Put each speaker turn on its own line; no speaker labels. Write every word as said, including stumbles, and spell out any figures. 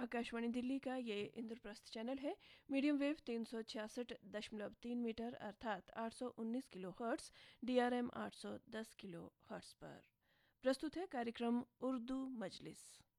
आकाशवाणी दिल्ली का ये इंद्रप्रस्थ चैनल है। मीडियम वेव तीन सौ छियासठ दशमलव तीन मीटर अर्थात आठ सौ उन्नीस kilo hertz, D R M आठ सौ दस किलो हर्ट्स पर प्रस्तुत है कार्यक्रम उर्दू मजलिस।